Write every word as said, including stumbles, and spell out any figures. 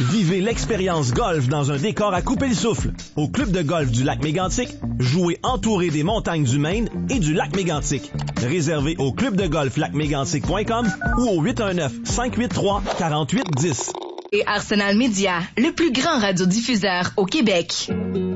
Vivez l'expérience golf dans un décor à couper le souffle. Au club de golf du lac Mégantic, jouez entouré des montagnes du Maine et du lac Mégantic. Réservé au club de golf lac mégantic point com ou au huit un neuf, cinq huit trois, quatre huit un zéro. Et Arsenal Media, le plus grand radiodiffuseur au Québec.